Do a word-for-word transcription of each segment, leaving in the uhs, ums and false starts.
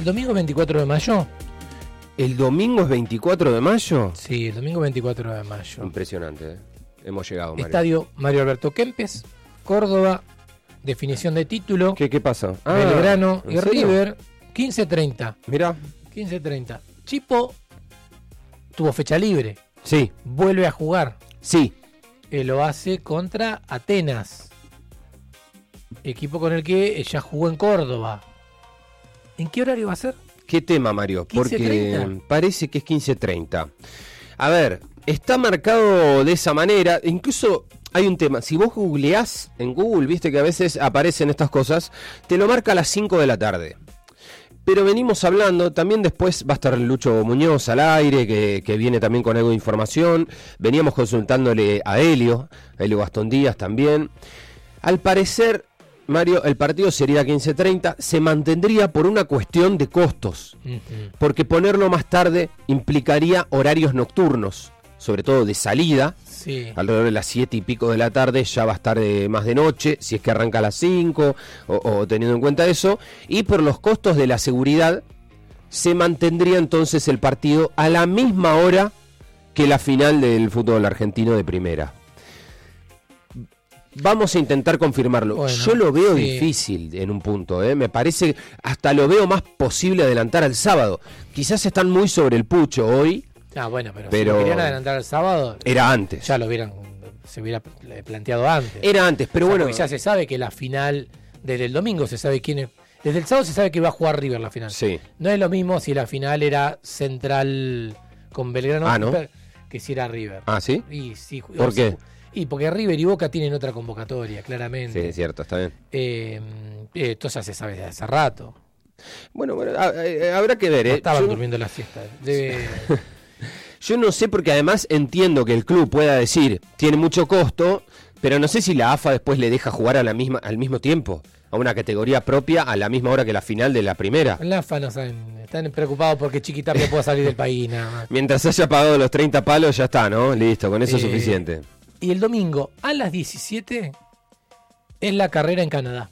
domingo veinticuatro de mayo. ¿El domingo es veinticuatro de mayo? Sí, el domingo veinticuatro de mayo. Impresionante, ¿eh? Hemos llegado, Mario. Estadio Mario Alberto Kempes, Córdoba, definición de título. ¿Qué, qué pasa? Ah, Belgrano y ¿en serio? River, quince treinta. Mirá. quince treinta. Chipo tuvo fecha libre. Sí. Vuelve a jugar. Sí. Eh, lo hace contra Atenas, equipo con el que ya jugó en Córdoba. ¿En qué horario va a ser? ¿Qué tema, Mario? Porque quince treinta. parece que es quince treinta. A ver, está marcado de esa manera. Incluso hay un tema. Si vos googleás en Google, viste que a veces aparecen estas cosas, te lo marca a las cinco de la tarde. Pero venimos hablando, también después va a estar Lucho Muñoz al aire, que, que viene también con algo de información. Veníamos consultándole a Helio, a Helio Gastón Díaz también. Al parecer, Mario, el partido sería quince treinta, se mantendría por una cuestión de costos, Uh-huh. porque ponerlo más tarde implicaría horarios nocturnos, sobre todo de salida. Sí. Alrededor de las siete y pico de la tarde ya va a estar eh, más de noche, si es que arranca a las cinco, o, o teniendo en cuenta eso, y por los costos de la seguridad, se mantendría entonces el partido a la misma hora que la final del fútbol argentino de primera. Vamos a intentar confirmarlo. Bueno, Yo lo veo sí. difícil en un punto, ¿eh? Me parece, hasta lo veo más posible adelantar al sábado. Quizás están muy sobre el pucho hoy. Ah, bueno, pero, Pero- si lo querían adelantar el sábado, Era antes. ya lo hubieran, se hubiera planteado antes. Era antes, pero O sea, bueno. porque ya se sabe que la final, desde el domingo se sabe quién es. Desde el sábado se sabe que va a jugar River la final. Sí. No es lo mismo si la final era Central con Belgrano Ah, ¿no? que si era River. Ah, ¿sí? Y, sí, ¿Por o sea, qué? Y porque River y Boca tienen otra convocatoria, Sí, claramente. es cierto, está bien. Eh, eh, esto ya se sabe desde hace rato. Bueno, bueno, a- a- habrá que ver, No ¿eh? estaban Yo, durmiendo la siesta. Debe- yo no sé, porque además entiendo que el club pueda decir, tiene mucho costo, pero no sé si la A F A después le deja jugar a la misma, al mismo tiempo, a una categoría propia, a la misma hora que la final de la primera. En la F A no saben, están preocupados porque Chiquitapia pueda salir del país nada más. Mientras haya pagado los treinta palos, ya está, ¿no? Listo, con eso es Eh, suficiente. Y el domingo a las diecisiete es la carrera en Canadá.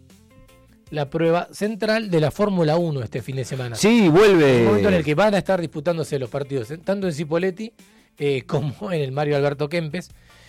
La prueba central de la Fórmula uno este fin de semana. Sí, Un momento en el vuelve. que van a estar disputándose los partidos, eh, tanto en Cipolletti eh, como en el Mario Alberto Kempes.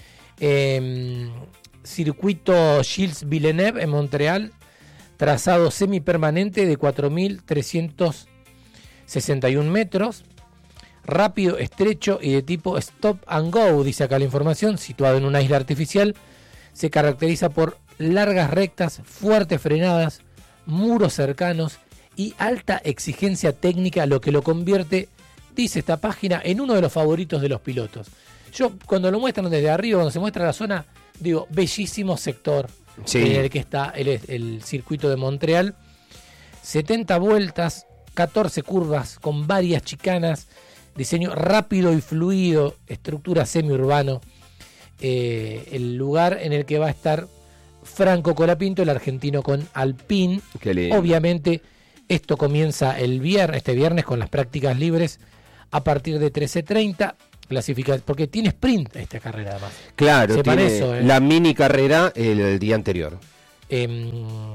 Eh, circuito Gilles Villeneuve en Montreal, trazado semipermanente de cuatro mil trescientos sesenta y uno metros, rápido, estrecho y de tipo stop and go, dice acá la información, situado en una isla artificial. Se caracteriza por largas rectas, fuertes frenadas, muros cercanos y alta exigencia técnica, lo que lo convierte, dice esta página, en uno de los favoritos de los pilotos. Yo cuando lo muestran desde arriba, cuando se muestra la zona, digo, bellísimo sector Sí. en el que está el, el circuito de Montreal. setenta vueltas, catorce curvas con varias chicanas, diseño rápido y fluido, estructura semiurbano. Eh, el lugar en el que va a estar Franco Colapinto, el argentino con Alpine. Qué lindo. Obviamente esto comienza el viernes, este viernes con las prácticas libres a partir de trece treinta. Clasifica, porque tiene sprint esta carrera además. Claro, sepan tiene eso, ¿eh? la mini carrera el, el día anterior. Eh,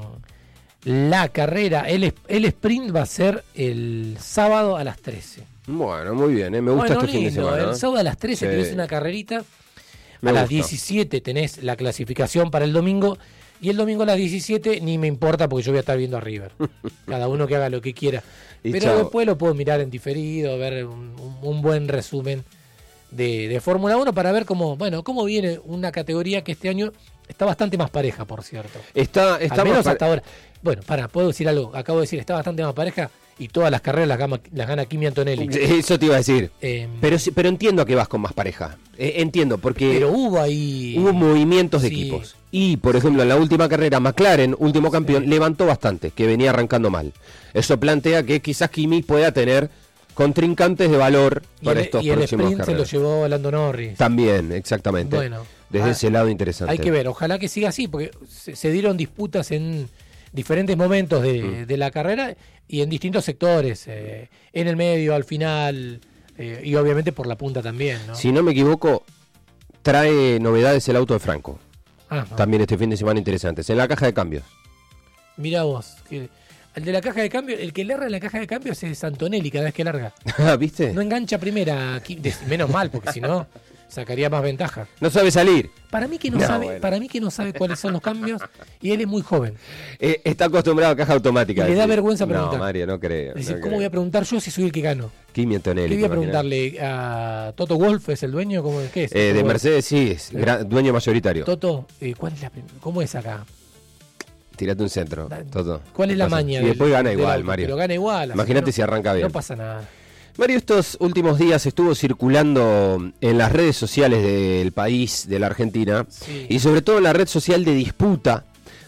la carrera, el, el sprint va a ser el sábado a las trece. Bueno, muy bien, ¿eh? Me gusta Bueno, este fin de lindo, semana. el ¿eh? sábado a las trece Sí. tenés una carrerita. Me A las gusta. diecisiete tenés la clasificación para el domingo. Y el domingo a las diecisiete ni me importa porque yo voy a estar viendo a River. Cada uno que haga lo que quiera. Y Pero chao. después lo puedo mirar en diferido, ver un, un- un buen resumen de, de Fórmula uno para ver cómo, bueno, cómo viene una categoría que este año está bastante más pareja, por cierto. Está, está Al menos más pa- hasta ahora. Bueno, para, puedo decir algo. Acabo de decir, está bastante más pareja y todas las carreras las gana, las gana Kimi Antonelli. Eso te iba a decir. Eh, Pero, sí- pero entiendo a qué vas con más pareja. Eh, entiendo, porque pero hubo ahí... hubo movimientos de Sí. equipos. Y, por ejemplo, en la última carrera, McLaren, último campeón, Sí. levantó bastante, que venía arrancando mal. Eso plantea que quizás Kimi pueda tener contrincantes de valor y para el, estos y el próximos sprint se lo carreras. llevó Lando Norris. También, exactamente. Bueno, Desde ah, ese lado interesante. Hay que ver, ojalá que siga así, porque se, se dieron disputas en diferentes momentos de, Mm. de la carrera y en distintos sectores, eh, en el medio, al final, eh, y obviamente por la punta también, ¿no? Si no me equivoco, trae novedades el auto de Franco. Ajá. También este fin de semana interesantes. En la caja de cambios. Mirá vos, que El de la caja de cambio, el que le erra en la caja de cambio es Santonelli cada vez que larga. ¿Viste? No engancha primera, menos mal, porque si no sacaría más ventaja. No sabe salir. Para mí que no, no sabe, bueno. para mí que no sabe cuáles son los cambios y él es muy joven. Eh, está acostumbrado a caja automática. Y le da vergüenza preguntar. No, Mario, no creo. Dice, no ¿cómo creo. voy a preguntar yo si soy el que gano? Kimi Antonelli. ¿Qué voy a preguntarle? ¿A Toto Wolff es el dueño? ¿Cómo, ¿Qué es? Eh, de Wolff? Mercedes sí, es gran, dueño mayoritario. Toto, eh, ¿cuál es la, ¿cómo es acá? Tirate un centro, Toto. ¿Cuál es la pasa? maña? Y después del, gana del igual, auto? Mario. Pero gana igual. Imagínate no, si arranca bien. No pasa nada. Mario, estos últimos días estuvo circulando en las redes sociales del país, de la Argentina, Sí. y sobre todo en la red social de disputa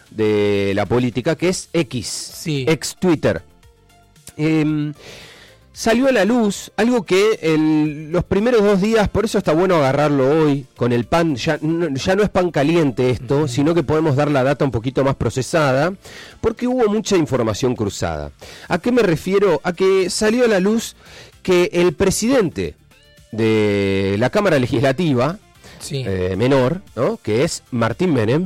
de la política, que es X, Sí. ex Twitter. Eh, salió a la luz algo que en los primeros dos días, por eso está bueno agarrarlo hoy, con el pan, ya no, ya no es pan caliente esto, uh-huh. sino que podemos dar la data un poquito más procesada, porque hubo mucha información cruzada. ¿A qué me refiero? A que salió a la luz que el presidente de la Cámara Legislativa, sí. eh, menor, ¿no? que es Martín Menem,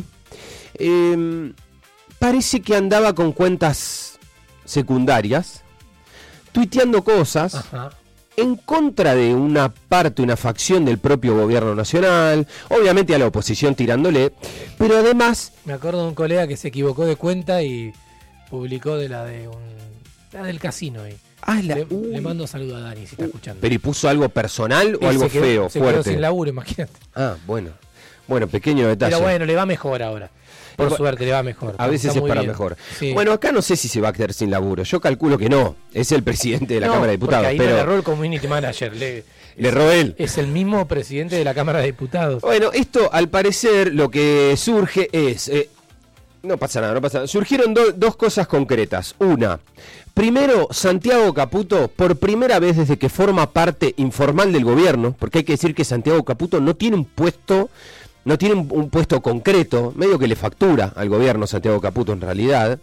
eh, parece que andaba con cuentas secundarias, tuiteando cosas Ajá. en contra de una parte, una facción del propio gobierno nacional, obviamente a la oposición tirándole, pero además... Me acuerdo de un colega que se equivocó de cuenta y publicó de la de un la del casino ahí. Ah, la, le, uy, le mando un saludo a Dani si está uh, escuchando. ¿Pero y puso algo personal o y algo se quedó, feo, se fuerte? Quedó sin laburo, imagínate. Ah, bueno. Bueno, pequeño detalle. Pero bueno, le va mejor ahora. Por Igual, suerte le va mejor. A veces está es para bien. mejor. Sí. Bueno, acá no sé si se va a quedar sin laburo. Yo calculo que no. Es el presidente de la no, Cámara de Diputados. Ahí pero no le erró el community manager. Le, le erró él. Es el mismo presidente de la Cámara de Diputados. Bueno, esto al parecer lo que surge es... Eh, no pasa nada, no pasa nada. Surgieron do, dos cosas concretas. Una, primero, Santiago Caputo, por primera vez desde que forma parte informal del gobierno, porque hay que decir que Santiago Caputo no tiene un puesto... No tiene un, un puesto concreto, medio que le factura al gobierno Santiago Caputo en realidad,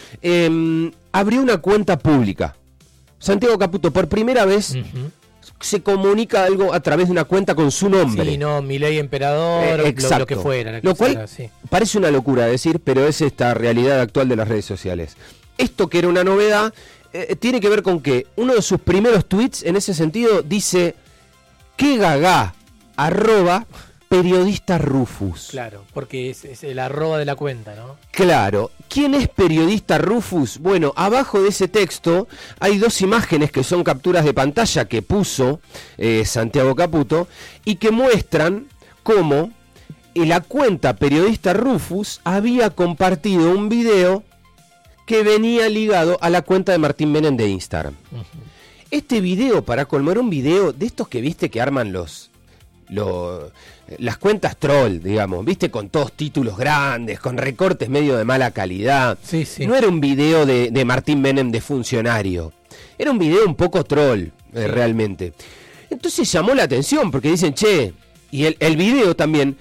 eh, abrió una cuenta pública. Santiago Caputo por primera vez uh-huh. se comunica algo a través de una cuenta con su nombre. Sí, no, Milei Emperador, eh, exacto. Lo, lo que fuera. Lo, que lo cual fuera, sí. parece una locura decir, pero es esta realidad actual de las redes sociales. Esto que era una novedad, eh, tiene que ver con que uno de sus primeros tweets en ese sentido dice, ¡qué gagá! Arroba... Periodista Rufus. Claro, porque es, es el arroba de la cuenta, ¿no? Claro. ¿Quién es Periodista Rufus? Bueno, abajo de ese texto hay dos imágenes que son capturas de pantalla que puso eh, Santiago Caputo y que muestran cómo en la cuenta Periodista Rufus había compartido un video que venía ligado a la cuenta de Martín Menem de Instagram. Uh-huh. Este video, para colmo, era un video de estos que viste que arman los... Lo, las cuentas troll, digamos, viste, con todos títulos grandes, con recortes medio de mala calidad. Sí, sí. No era un video de, de Martín Menem de funcionario, era un video un poco troll, eh, sí. realmente. Entonces llamó la atención porque dicen, che, y el, el video también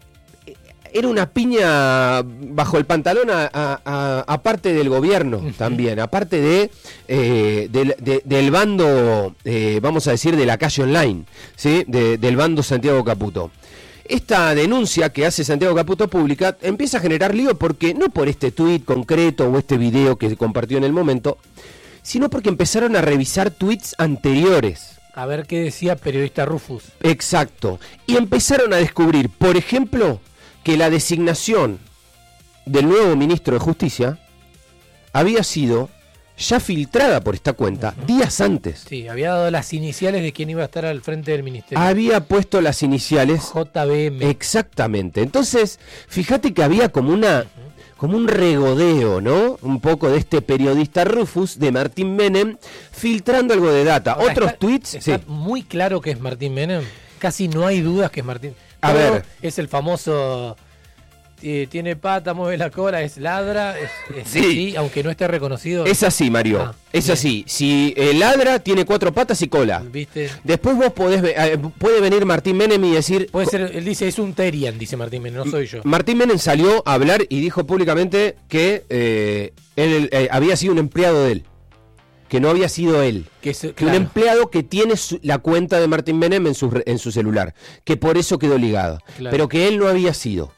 era una piña bajo el pantalón a, a, a, aparte del gobierno uh-huh. también, aparte de, eh, del, de del bando, eh, vamos a decir, de la calle online, ¿sí? de, del bando Santiago Caputo. Esta denuncia que hace Santiago Caputo pública empieza a generar lío porque, no por este tuit concreto o este video que se compartió en el momento, sino porque empezaron a revisar tuits anteriores. A ver qué decía Periodista Rufus. Exacto. Y empezaron a descubrir, por ejemplo, que la designación del nuevo ministro de Justicia había sido ya filtrada por esta cuenta uh-huh. días antes. Sí, había dado las iniciales de quién iba a estar al frente del ministerio. Había puesto las iniciales J B M. Exactamente. Entonces, fíjate que había como una uh-huh. como un regodeo, ¿no? Un poco de este Periodista Rufus de Martín Menem filtrando algo de data. Ahora, Otros está, tweets, está sí. muy claro que es Martín Menem. Casi no hay dudas que es Martín. A Todo ver. Es el famoso eh, tiene pata, mueve la cola, es ladra, es, es sí. así, aunque no esté reconocido. Es así, Mario. Ah, es bien. así. Si el ladra tiene cuatro patas y cola. ¿Viste? Después vos podés eh, puede venir Martín Menem y decir. Puede ser, él dice, es un Terian, dice Martín Menem, no soy yo. Martín Menem salió a hablar y dijo públicamente que eh, él eh, había sido un empleado de él. Que no había sido él, que, es, que claro. un empleado que tiene su, la cuenta de Martín Menem en su, en su celular, que por eso quedó ligado, claro. pero que él no había sido.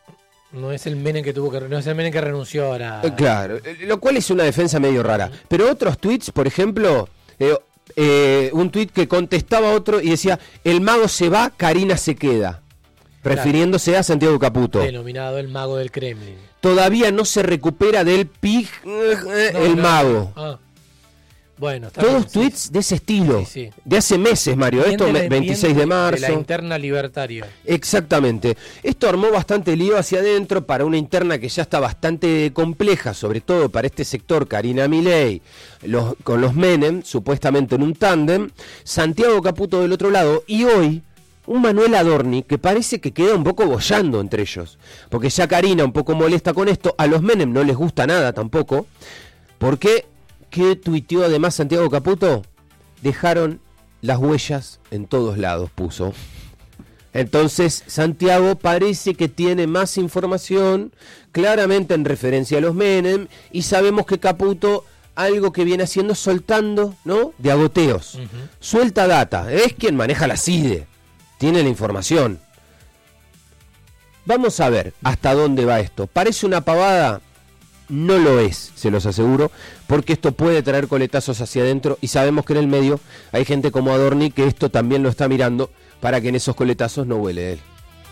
No es el Menem que tuvo que no es el Menem que renunció ahora. Claro, lo cual es una defensa medio rara. Pero otros tweets, por ejemplo, eh, eh, un tweet que contestaba a otro y decía, el mago se va, Karina se queda. Refiriéndose claro. a Santiago Caputo. Denominado el mago del Kremlin. Todavía no se recupera del pig eh, no, el no, mago. No. Ah. Bueno, está todos bien, tweets sí. de ese estilo, sí, sí. de hace meses, Mario. Bien esto la, veintiséis de marzo. De la interna libertaria. Exactamente. Esto armó bastante lío hacia adentro para una interna que ya está bastante compleja, sobre todo para este sector, Karina Milei, los, con los Menem, supuestamente en un tándem, Santiago Caputo del otro lado, y hoy un Manuel Adorni que parece que queda un poco boyando entre ellos, porque ya Karina un poco molesta con esto, a los Menem no les gusta nada tampoco, porque... ¿Qué tuiteó además Santiago Caputo? Dejaron las huellas en todos lados, puso. Entonces, Santiago parece que tiene más información, claramente en referencia a los Menem, y sabemos que Caputo, algo que viene haciendo, soltando, ¿no? De agoteos. Uh-huh. Suelta data, es quien maneja la C I D E, tiene la información. Vamos a ver hasta dónde va esto. Parece una pavada. No lo es, se los aseguro, porque esto puede traer coletazos hacia adentro y sabemos que en el medio hay gente como Adorni que esto también lo está mirando para que en esos coletazos no huele él.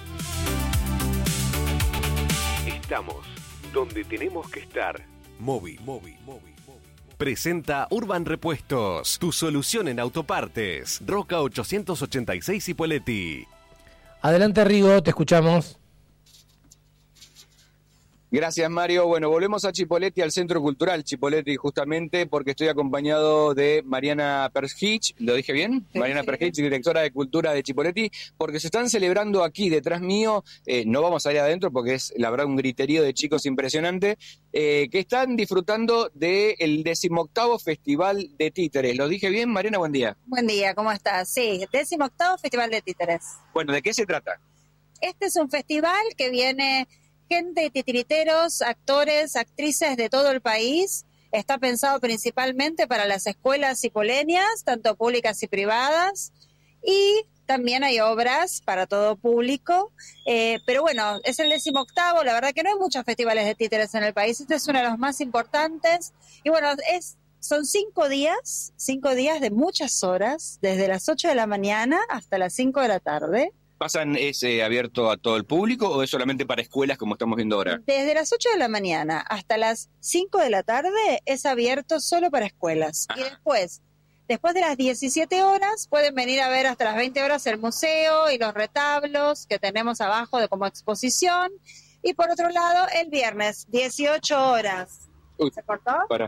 Estamos donde tenemos que estar. Móvil, móvil, móvil. Presenta Urban Repuestos, tu solución en autopartes. Roca ochocientos ochenta y seis Cipolletti. Adelante, Rigo, te escuchamos. Gracias, Mario. Bueno, volvemos a Chipolletti, al Centro Cultural Chipolletti, justamente porque estoy acompañado de Mariana Perschich, ¿lo dije bien? Sí, Mariana sí, Perschich, directora de Cultura de Chipolletti, porque se están celebrando aquí, detrás mío, eh, no vamos a ir adentro porque es, la verdad, un griterío de chicos impresionante, eh, que están disfrutando del decimoctavo Festival de Títeres. ¿Lo dije bien, Mariana? Buen día. Buen día, ¿cómo estás? Sí, decimoctavo Festival de Títeres. Bueno, ¿de qué se trata? Este es un festival que viene... gente, titiriteros, actores, actrices de todo el país. Está pensado principalmente para las escuelas cipoleñas, tanto públicas y privadas, y también hay obras para todo público, eh, pero bueno, es el decimoctavo, la verdad que no hay muchos festivales de títeres en el país, este es uno de los más importantes, y bueno, es son cinco días, cinco días de muchas horas, desde las ocho de la mañana hasta las cinco de la tarde. ¿Pasan, es eh, abierto a todo el público o es solamente para escuelas como estamos viendo ahora? Desde las ocho de la mañana hasta las cinco de la tarde es abierto solo para escuelas. Ajá. Y después, después de las diecisiete horas, pueden venir a ver hasta las veinte horas el museo y los retablos que tenemos abajo de como exposición. Y por otro lado, el viernes, dieciocho horas. Uy, ¿se cortó? Para.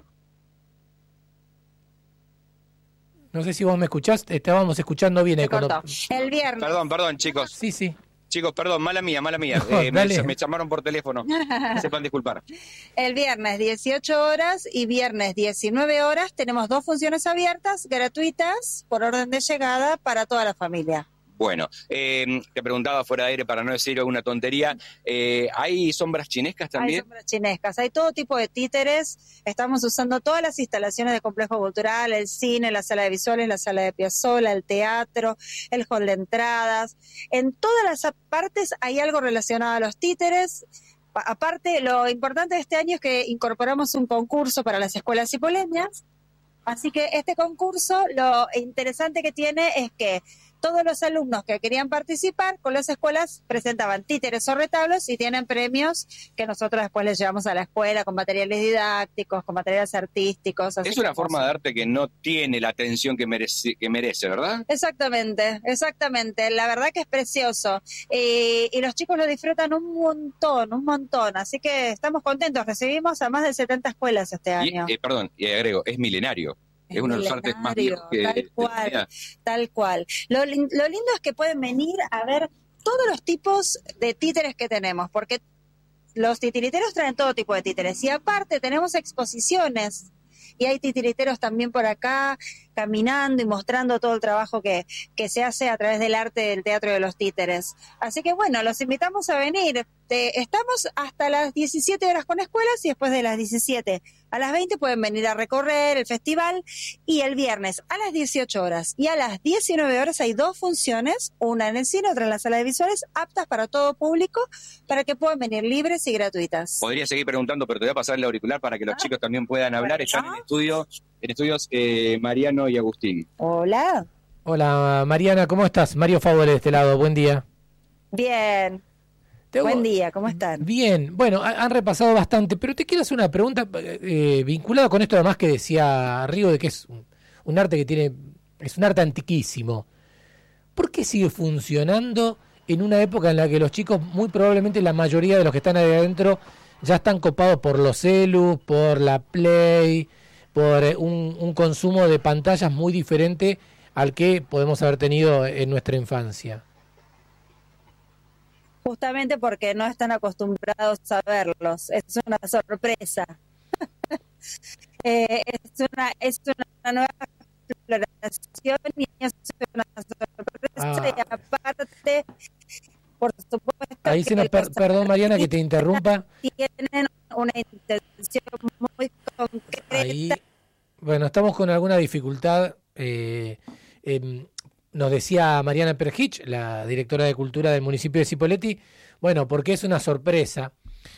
No sé si vos me escuchaste, estábamos escuchando bien. Se cuando... cortó. El viernes. Perdón, perdón, chicos. Sí, sí. Chicos, perdón, mala mía, mala mía. No, eh, me, me llamaron por teléfono. Sepan disculpar. El viernes dieciocho horas y viernes diecinueve horas tenemos dos funciones abiertas, gratuitas, por orden de llegada, para toda la familia. Bueno, eh, te preguntaba fuera de aire para no decir alguna tontería, eh, ¿hay sombras chinescas también? Hay sombras chinescas, hay todo tipo de títeres, estamos usando todas las instalaciones del complejo cultural, el cine, la sala de visuales, la sala de Piazzolla, el teatro, el hall de entradas, en todas las partes hay algo relacionado a los títeres. Aparte, lo importante de este año es que incorporamos un concurso para las escuelas cipoleñas, así que este concurso, lo interesante que tiene es que todos los alumnos que querían participar con las escuelas presentaban títeres o retablos y tienen premios que nosotros después les llevamos a la escuela con materiales didácticos, con materiales artísticos. Es una forma de arte que no tiene la atención que merece, que merece, ¿verdad? Exactamente, exactamente. La verdad que es precioso. Eh, y los chicos lo disfrutan un montón, un montón. Así que estamos contentos. Recibimos a más de setenta escuelas este año. Y, eh, perdón, y agrego, es milenario. Es, es uno de los artes más viejos que... Tal cual, tal cual. Lo, lo lindo es que pueden venir a ver todos los tipos de títeres que tenemos, porque los titiriteros traen todo tipo de títeres. Y aparte tenemos exposiciones, y hay titiriteros también por acá, caminando y mostrando todo el trabajo que, que se hace a través del arte del Teatro de los Títeres. Así que bueno, los invitamos a venir. Te, estamos hasta las diecisiete horas con escuelas y después de las diecisiete a las veinte pueden venir a recorrer el festival, y el viernes a las dieciocho horas y a las diecinueve horas hay dos funciones, una en el cine, otra en la sala de visuales, aptas para todo público, para que puedan venir libres y gratuitas. Podría seguir preguntando, pero te voy a pasar el auricular para que los ah, chicos también puedan hablar. Están en estudio, en estudios eh, Mariano y Agustín. Hola. Hola Mariana, ¿cómo estás? Mario Favore de este lado, buen día. Bien. Buen día, ¿cómo están? Bien, bueno, han repasado bastante, pero te quiero hacer una pregunta eh, vinculada con esto además que decía Rigo, de que es un, un arte que tiene, es un arte antiquísimo. ¿Por qué sigue funcionando en una época en la que los chicos, muy probablemente la mayoría de los que están ahí adentro, ya están copados por los celus, por la Play, por un, un consumo de pantallas muy diferente al que podemos haber tenido en nuestra infancia? Justamente porque no están acostumbrados a verlos. Es una sorpresa. eh, es una es una nueva exploración y es una sorpresa. Ah. Y aparte, por supuesto... Ahí se nos, per, perdón Mariana que te interrumpa. Tienen una intención muy concreta. Ahí, bueno, estamos con alguna dificultad. Eh, eh, Nos decía Mariana Perhich, la directora de Cultura del municipio de Cipolletti, bueno, porque es una sorpresa.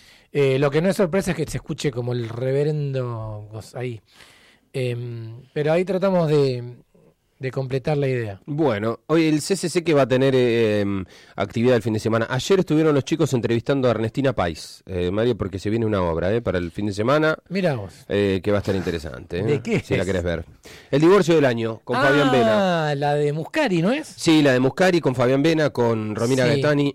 Eh, lo que no es sorpresa es que se escuche como el reverendo ahí. Eh, pero ahí tratamos de, de completar la idea. Bueno, hoy el C C C que va a tener eh, actividad el fin de semana. Ayer estuvieron los chicos entrevistando a Ernestina Pais, eh, Mario, porque se viene una obra eh, para el fin de semana. Mirá vos. Eh, que va a estar interesante. Eh, ¿De qué Si es? la querés ver. El divorcio del año, con ah, Fabián Vena. Ah, la de Muscari, ¿no es? Sí, la de Muscari, con Fabián Vena, con Romina Sí. Gaetani,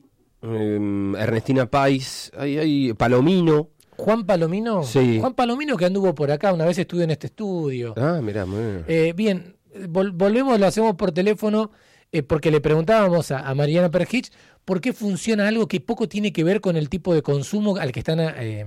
eh, Ernestina Pais, hay, hay Palomino. Juan Palomino. Sí. Juan Palomino que anduvo por acá, una vez estuvo en este estudio. Ah, mirá, muy bien. Eh, bien, vol- volvemos, lo hacemos por teléfono, eh, porque le preguntábamos a, a Mariana Perhich por qué funciona algo que poco tiene que ver con el tipo de consumo al que están eh,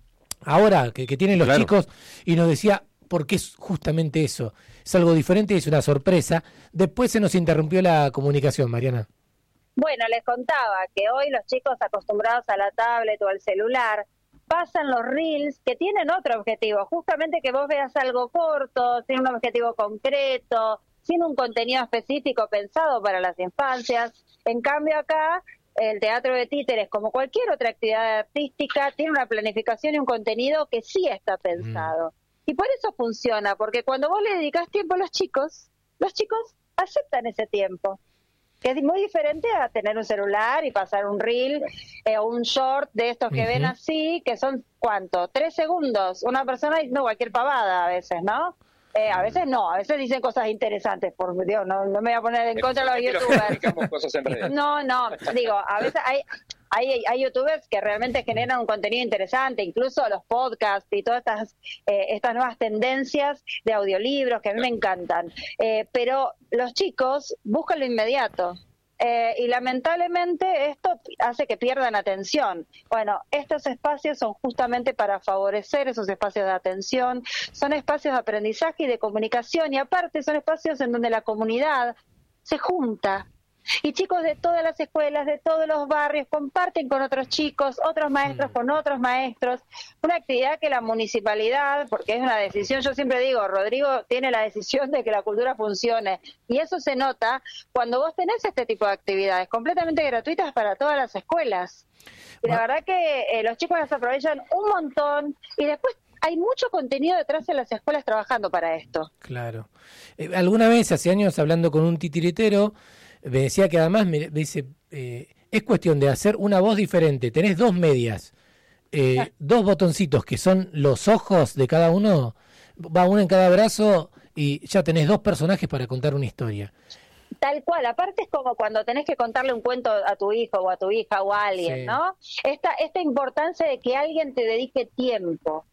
ahora, que, que tienen los Claro. chicos, y nos decía por qué es justamente eso. Es algo diferente y es una sorpresa. Después se nos interrumpió la comunicación, Mariana. Bueno, les contaba que hoy los chicos acostumbrados a la tablet o al celular pasan los reels que tienen otro objetivo, justamente que vos veas algo corto, sin un objetivo concreto, sin un contenido específico pensado para las infancias. En cambio acá, el teatro de títeres, como cualquier otra actividad artística, tiene una planificación y un contenido que sí está pensado. Mm. Y por eso funciona, porque cuando vos le dedicás tiempo a los chicos, los chicos aceptan ese tiempo. Que es muy diferente a tener un celular y pasar un reel eh, o un short de estos que uh-huh. ven así, que son, ¿cuánto? Tres segundos. Una persona diciendo cualquier pavada a veces, ¿no? Eh, a veces no, a veces dicen cosas interesantes, por Dios, no, no me voy a poner en contra de los youtubers. Cosas en redes. No, no, digo, a veces hay, hay, hay youtubers que realmente generan un contenido interesante, incluso los podcasts y todas estas, eh, estas nuevas tendencias de audiolibros que a mí me encantan. Eh, pero los chicos buscan lo inmediato. Eh, y lamentablemente esto hace que pierdan atención. Bueno, estos espacios son justamente para favorecer esos espacios de atención, son espacios de aprendizaje y de comunicación, y aparte son espacios en donde la comunidad se junta. Y chicos de todas las escuelas, de todos los barrios, comparten con otros chicos, otros maestros con otros maestros, una actividad que la municipalidad, porque es una decisión, yo siempre digo, Rodrigo tiene la decisión de que la cultura funcione, y eso se nota cuando vos tenés este tipo de actividades completamente gratuitas para todas las escuelas. Y la verdad que eh, los chicos las aprovechan un montón, y después hay mucho contenido detrás de las escuelas trabajando para esto. Claro. Eh, alguna vez, hace años, hablando con un titiritero, me decía que además, me dice, eh, es cuestión de hacer una voz diferente. Tenés dos medias, eh, ah. dos botoncitos que son los ojos de cada uno, va uno en cada brazo y ya tenés dos personajes para contar una historia. Tal cual, aparte es como cuando tenés que contarle un cuento a tu hijo o a tu hija o a alguien, sí. ¿no? Esta, esta importancia de que alguien te dedique tiempo.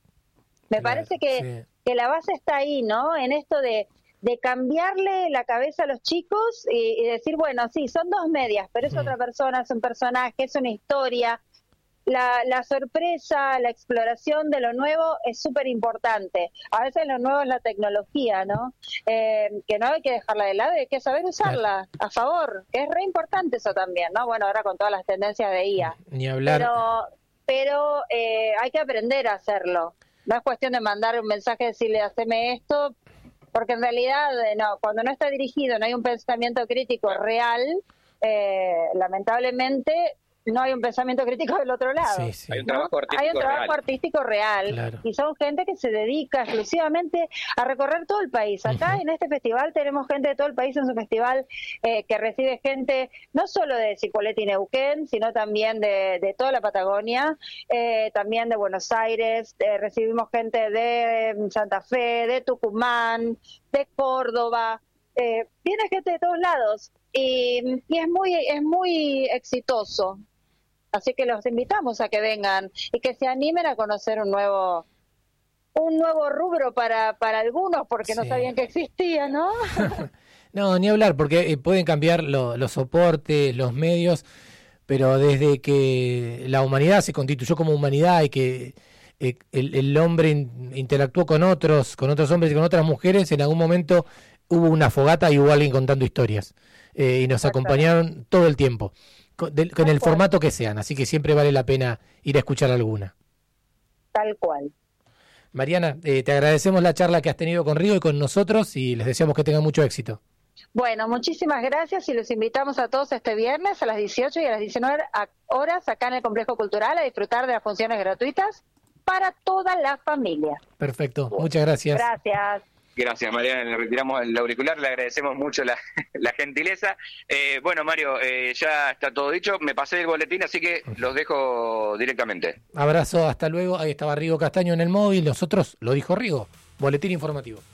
Me claro, parece que, sí. que la base está ahí, ¿no? En esto de... de cambiarle la cabeza a los chicos y, y decir, bueno, sí, son dos medias, pero es mm. otra persona, es un personaje, es una historia. la, la sorpresa, la exploración de lo nuevo es súper importante. A veces lo nuevo es la tecnología, ¿no? Eh, que no hay que dejarla de lado, hay que saber usarla a favor, que es re importante eso también, ¿no? Bueno, ahora con todas las tendencias de I A. Ni hablar. Pero, pero eh, hay que aprender a hacerlo. No es cuestión de mandar un mensaje, decirle, haceme esto, porque en realidad, no, cuando no está dirigido, no hay un pensamiento crítico real, eh, lamentablemente no hay un pensamiento crítico del otro lado. Sí, sí. Hay un trabajo artístico Hay un trabajo real. artístico real, Claro. y son gente que se dedica exclusivamente a recorrer todo el país. Acá Ujú. en este festival tenemos gente de todo el país en su festival, eh, que recibe gente no solo de Cipolletti y Neuquén, sino también de, de toda la Patagonia, eh, también de Buenos Aires, eh, recibimos gente de Santa Fe, de Tucumán, de Córdoba, eh, viene gente de todos lados, y, y es muy es muy exitoso. Así que los invitamos a que vengan y que se animen a conocer un nuevo un nuevo rubro para, para algunos, porque no Sí. sabían que existía, ¿no? No, ni hablar, porque eh, pueden cambiar lo- los soportes, los medios, pero desde que la humanidad se constituyó como humanidad y que eh, el, el hombre in- interactuó con otros, con otros hombres y con otras mujeres, en algún momento hubo una fogata y hubo alguien contando historias. Eh, y nos acompañaron todo el tiempo, con, del- con el formato que sean, así que siempre vale la pena ir a escuchar alguna. Tal cual. Mariana, eh, te agradecemos la charla que has tenido con Rigo y con nosotros y les deseamos que tengan mucho éxito. Bueno, muchísimas gracias y los invitamos a todos este viernes a las dieciocho y a las diecinueve horas acá en el Complejo Cultural a disfrutar de las funciones gratuitas para toda la familia. Perfecto, muchas gracias. Gracias. Gracias, Mariana. Le retiramos el auricular, le agradecemos mucho la, la gentileza. Eh, bueno, Mario, eh, ya está todo dicho. Me pasé el boletín, así que los dejo directamente. Abrazo, hasta luego. Ahí estaba Rigo Castaño en el móvil. Nosotros, lo dijo Rigo, boletín informativo.